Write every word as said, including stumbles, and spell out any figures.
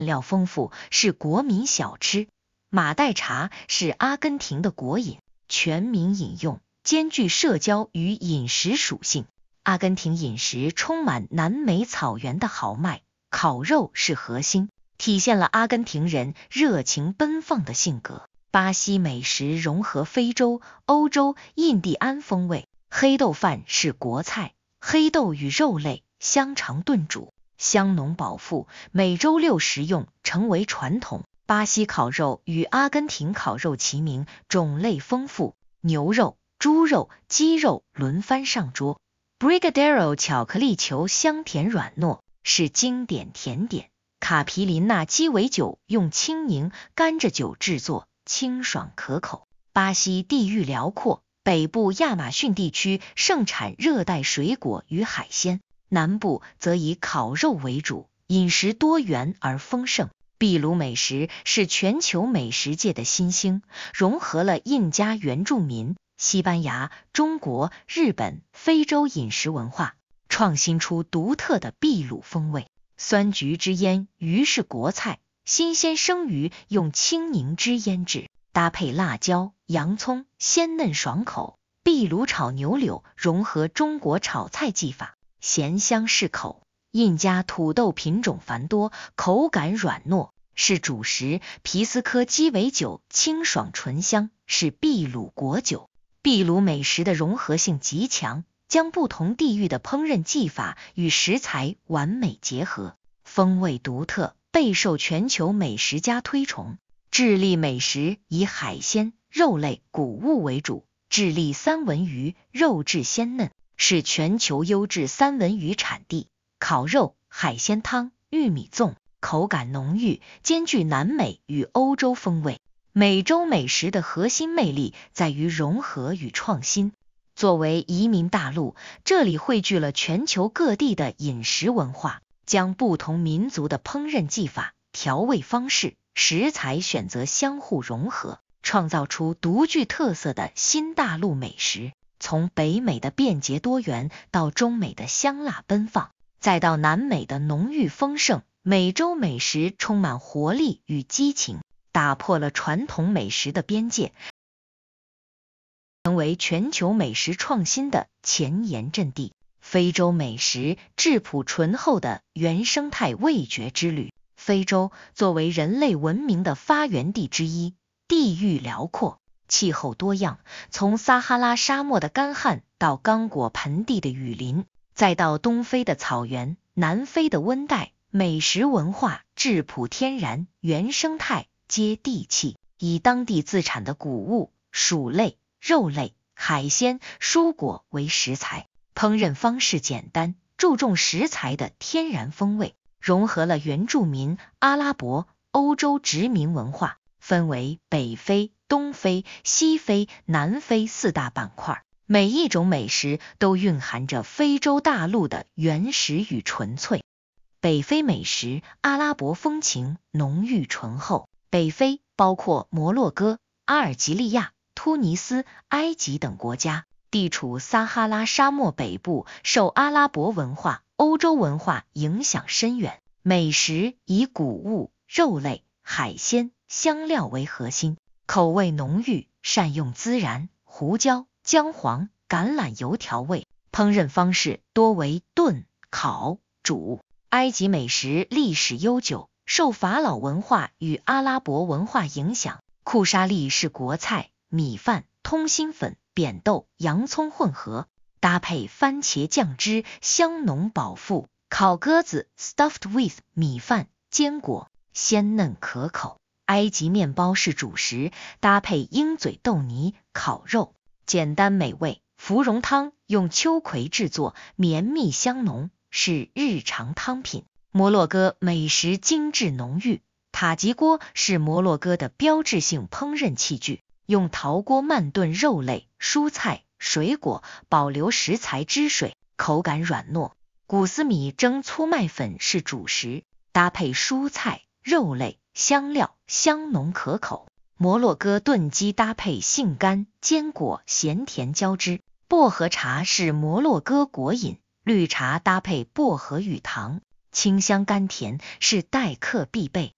料丰富，是国民小吃。马黛茶是阿根廷的国饮，全民饮用，兼具社交与饮食属性。阿根廷饮食充满南美草原的豪迈，烤肉是核心，体现了阿根廷人热情奔放的性格。巴西美食融合非洲、欧洲、印第安风味，黑豆饭是国菜，黑豆与肉类、香肠炖煮，香浓饱腹，每周六食用，成为传统。巴西烤肉与阿根廷烤肉齐名，种类丰富，牛肉、猪肉、鸡肉轮番上桌。Brigadeiro 巧克力球香甜软糯，是经典甜点。卡皮林纳鸡尾酒用青柠、甘蔗酒制作，清爽可口。巴西地域辽阔，北部亚马逊地区盛产热带水果与海鲜，南部则以烤肉为主，饮食多元而丰盛。秘鲁美食是全球美食界的新星，融合了印加原住民、西班牙、中国、日本、非洲饮食文化，创新出独特的秘鲁风味。酸橘汁腌鱼是国菜，新鲜生鱼用青柠汁腌制，搭配辣椒、洋葱，鲜嫩爽口。秘鲁炒牛柳融合中国炒菜技法，咸香适口。印加土豆品种繁多，口感软糯，是主食。皮斯科鸡尾酒清爽醇香，是秘鲁国酒。秘鲁美食的融合性极强，将不同地域的烹饪技法与食材完美结合，风味独特，备受全球美食家推崇。智利美食以海鲜、肉类、谷物为主，智利三文鱼肉质鲜嫩，是全球优质三文鱼产地。烤肉、海鲜汤、玉米粽，口感浓郁，兼具南美与欧洲风味。美洲美食的核心魅力在于融合与创新。作为移民大陆，这里汇聚了全球各地的饮食文化，将不同民族的烹饪技法、调味方式、食材选择相互融合，创造出独具特色的新大陆美食。从北美的便捷多元，到中美的香辣奔放，再到南美的浓郁丰盛，美洲美食充满活力与激情，打破了传统美食的边界，成为全球美食创新的前沿阵地。非洲美食质朴醇厚的原生态味觉之旅。非洲作为人类文明的发源地之一，地域辽阔，气候多样，从撒哈拉沙漠的干旱到刚果盆地的雨林，再到东非的草原、南非的温带，美食文化质朴天然，原生态接地气，以当地自产的谷物、薯类、肉类、海鲜、蔬果为食材，烹饪方式简单，注重食材的天然风味，融合了原住民、阿拉伯、欧洲殖民文化，分为北非、东非、西非、南非四大板块。每一种美食都蕴含着非洲大陆的原始与纯粹。北非美食，阿拉伯风情浓郁醇厚。北非包括摩洛哥、阿尔及利亚、突尼斯、埃及等国家，地处撒哈拉沙漠北部，受阿拉伯文化、欧洲文化影响深远。美食以谷物、肉类、海鲜、香料为核心，口味浓郁，善用孜然、胡椒、姜黄、橄榄油调味，烹饪方式多为炖、烤、煮。埃及美食历史悠久，受法老文化与阿拉伯文化影响，库沙利是国菜，米饭、通心粉、扁豆、洋葱混合，搭配番茄酱汁，香浓饱腹。烤鸽子 stuffed with 米饭、坚果，鲜嫩可口。埃及面包是主食，搭配鹰嘴豆泥、烤肉，简单美味。芙蓉汤用秋葵制作，绵密香浓，是日常汤品。摩洛哥美食精致浓郁，塔吉锅是摩洛哥的标志性烹饪器具，用陶锅慢炖肉类、蔬菜、水果，保留食材汁水，口感软糯。古斯米蒸粗麦粉是主食，搭配蔬菜、肉类、香料，香浓可口。摩洛哥炖鸡搭配杏干、坚果，咸甜交织。薄荷茶是摩洛哥国饮，绿茶搭配薄荷与糖，清香甘甜，是待客必备。